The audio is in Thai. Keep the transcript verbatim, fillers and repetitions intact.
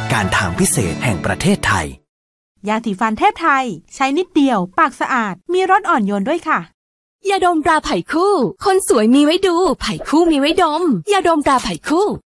การทางพิเศษแห่งประเทศไทยยาสีฟันเทพไทยใช้นิดเดียวปากสะอาดมีรสอ่อนโยนด้วยค่ะยาดมตราไผ่คู่คนสวยมีไว้ดูไผ่คู่มีไว้ดมยาดมตราไผ่คู่